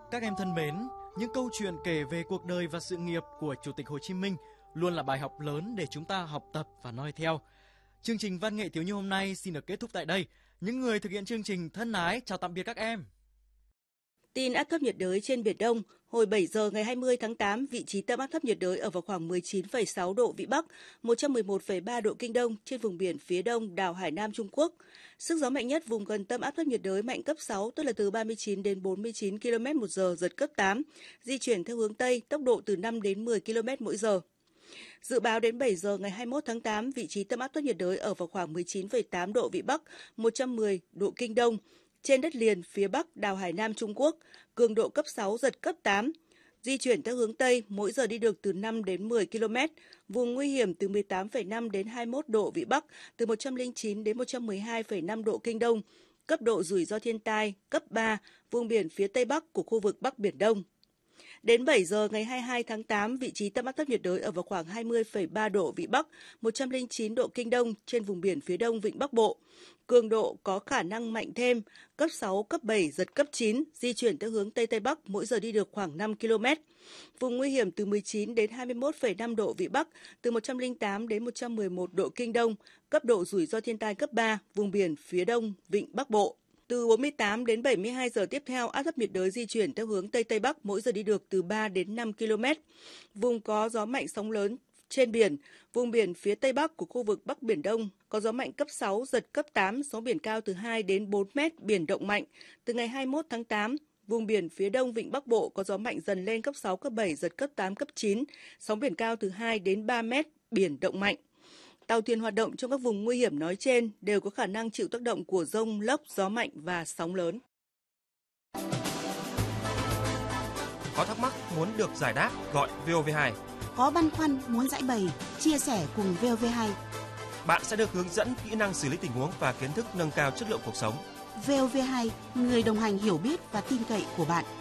Các em thân mến, những câu chuyện kể về cuộc đời và sự nghiệp của Chủ tịch Hồ Chí Minh luôn là bài học lớn để chúng ta học tập và noi theo. Chương trình Văn nghệ thiếu nhi hôm nay xin được kết thúc tại đây. Những người thực hiện chương trình thân ái chào tạm biệt các em. Tin áp thấp nhiệt đới trên Biển Đông, hồi 7 giờ ngày 20 tháng 8, vị trí tâm áp thấp nhiệt đới ở vào khoảng 19,6 độ Vĩ Bắc, 111,3 độ Kinh Đông trên vùng biển phía đông đảo Hải Nam Trung Quốc. Sức gió mạnh nhất vùng gần tâm áp thấp nhiệt đới mạnh cấp 6, tức là từ 39 đến 49 km/h, giật cấp 8, di chuyển theo hướng Tây, tốc độ từ 5 đến 10 km/h. Dự báo đến 7 giờ ngày 21 tháng 8, vị trí tâm áp thấp nhiệt đới ở vào khoảng 19,8 độ Vĩ Bắc, 110 độ Kinh Đông, trên đất liền phía Bắc đảo Hải Nam Trung Quốc, cường độ cấp 6, giật cấp 8. Di chuyển theo hướng Tây, mỗi giờ đi được từ 5 đến 10 km, vùng nguy hiểm từ 18,5 đến 21 độ Vĩ Bắc, từ 109 đến 112,5 độ Kinh Đông, cấp độ rủi ro thiên tai, cấp 3, vùng biển phía Tây Bắc của khu vực Bắc Biển Đông. Đến 7 giờ ngày 22 tháng 8, vị trí tâm áp thấp nhiệt đới ở vào khoảng 20,3 độ Vĩ Bắc, 109 độ Kinh Đông trên vùng biển phía đông Vịnh Bắc Bộ. Cường độ có khả năng mạnh thêm, cấp 6, cấp 7, giật cấp 9, di chuyển theo hướng Tây Tây Bắc, mỗi giờ đi được khoảng 5 km. Vùng nguy hiểm từ 19 đến 21,5 độ Vĩ Bắc, từ 108 đến 111 độ Kinh Đông, cấp độ rủi ro thiên tai cấp 3, vùng biển phía đông Vịnh Bắc Bộ. Từ 48 đến 72 giờ tiếp theo, áp thấp nhiệt đới di chuyển theo hướng Tây Tây Bắc, mỗi giờ đi được từ 3 đến 5 km. Vùng có gió mạnh sóng lớn trên biển, vùng biển phía Tây Bắc của khu vực Bắc Biển Đông có gió mạnh cấp 6, giật cấp 8, sóng biển cao từ 2 đến 4 mét, biển động mạnh. Từ ngày 21 tháng 8, vùng biển phía đông Vịnh Bắc Bộ có gió mạnh dần lên cấp 6, cấp 7, giật cấp 8, cấp 9, sóng biển cao từ 2 đến 3 mét, biển động mạnh. Tàu thuyền hoạt động trong các vùng nguy hiểm nói trên đều có khả năng chịu tác động của dông, lốc, gió mạnh và sóng lớn. Có thắc mắc muốn được giải đáp gọi VOV2. Có băn khoăn muốn giải bày, chia sẻ cùng VOV2. Bạn sẽ được hướng dẫn kỹ năng xử lý tình huống và kiến thức nâng cao chất lượng cuộc sống. VOV2, người đồng hành hiểu biết và tin cậy của bạn.